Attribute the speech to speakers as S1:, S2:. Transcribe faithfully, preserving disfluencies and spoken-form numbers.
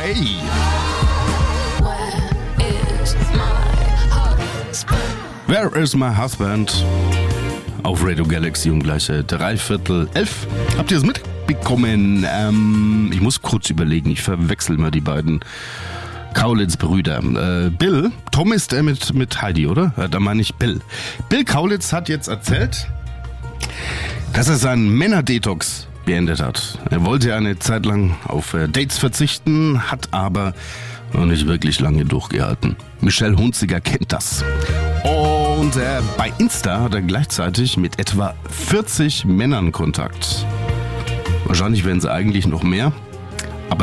S1: Hey! Where is my husband? Auf Radio Galaxy um gleich dreiviertel elf. Habt ihr es mitbekommen? Ähm, ich muss kurz überlegen, ich verwechsel mal die beiden Kaulitz-Brüder. Äh, Bill, Tom ist der mit, mit Heidi, oder? Ja, da meine ich Bill. Bill Kaulitz hat jetzt erzählt, dass er seinen Männer-Detox beendet hat. Er wollte eine Zeit lang auf äh, Dates verzichten, hat aber noch nicht wirklich lange durchgehalten. Michelle Hunziger kennt das. Und äh, bei Insta hat er gleichzeitig mit etwa vierzig Männern Kontakt. Wahrscheinlich wären es eigentlich noch mehr.